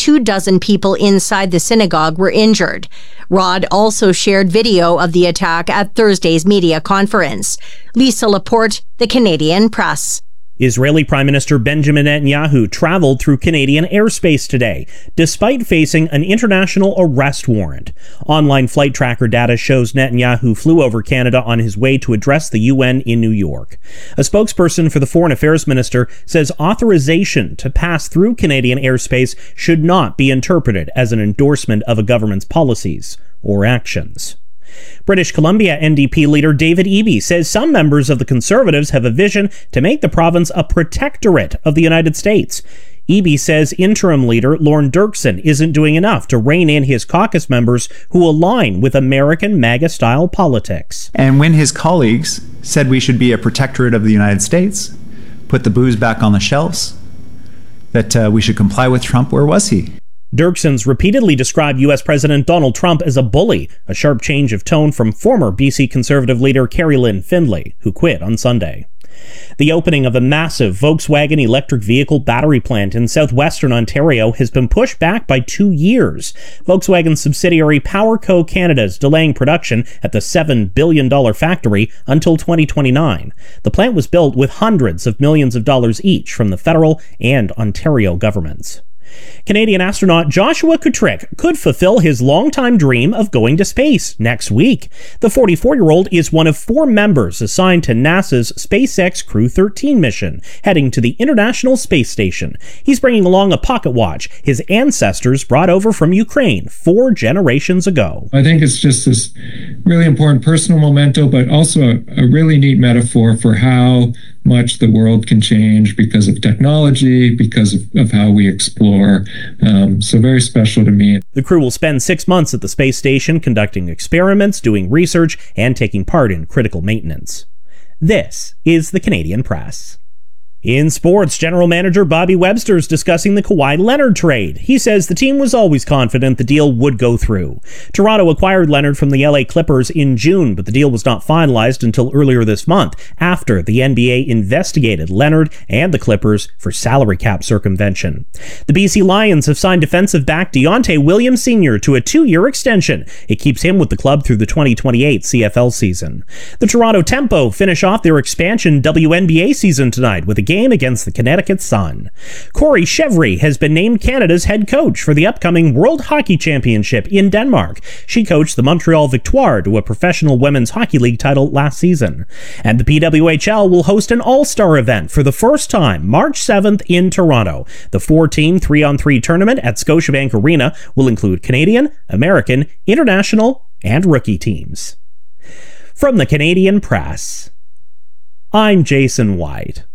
24 people inside the synagogue were injured. Rod also shared video of the attack at Thursday's media conference. Lisa Laporte, The Canadian Press. Israeli Prime Minister Benjamin Netanyahu traveled through Canadian airspace today, despite facing an international arrest warrant. Online flight tracker data shows Netanyahu flew over Canada on his way to address the UN in New York. A spokesperson for the Foreign Affairs Minister says authorization to pass through Canadian airspace should not be interpreted as an endorsement of a government's policies or actions. British Columbia NDP leader David Eby says some members of the Conservatives have a vision to make the province a protectorate of the United States. Eby says interim leader Lorne Dirksen isn't doing enough to rein in his caucus members who align with American MAGA-style politics. And when his colleagues said we should be a protectorate of the United States, put the booze back on the shelves, that we should comply with Trump, where was he? Dirksen's repeatedly described U.S. President Donald Trump as a bully, a sharp change of tone from former BC Conservative leader Carrie Lynn Findlay, who quit on Sunday. The opening of a massive Volkswagen electric vehicle battery plant in southwestern Ontario has been pushed back by 2 years. Volkswagen subsidiary PowerCo Canada is delaying production at the $7 billion factory until 2029. The plant was built with hundreds of millions of dollars each from the federal and Ontario governments. Canadian astronaut Joshua Kutrick could fulfill his longtime dream of going to space next week. The 44-year-old is one of 4 members assigned to NASA's SpaceX Crew 13 mission, heading to the International Space Station. He's bringing along a pocket watch his ancestors brought over from Ukraine 4 generations ago. I think it's just this really important personal memento, but also a really neat metaphor for how much the world can change because of technology, because of how we explore. So very special to me. The crew will spend 6 months at the space station conducting experiments, doing research, and taking part in critical maintenance. This is the Canadian Press. In sports, General Manager Bobby Webster is discussing the Kawhi Leonard trade. He says the team was always confident the deal would go through. Toronto acquired Leonard from the LA Clippers in June, but the deal was not finalized until earlier this month, after the NBA investigated Leonard and the Clippers for salary cap circumvention. The BC Lions have signed defensive back Deontay Williams Sr. to a 2-year extension. It keeps him with the club through the 2028 CFL season. The Toronto Tempo finish off their expansion WNBA season tonight with a game against the Connecticut Sun. Corey Chevry has been named Canada's head coach for the upcoming World Hockey Championship in Denmark. She coached the Montreal Victoire to a professional women's hockey league title last season. And the PWHL will host an all-star event for the first time March 7th in Toronto. The 4-team 3-on-3 tournament at Scotiabank Arena will include Canadian, American, international, and rookie teams. From the Canadian Press, I'm Jason White.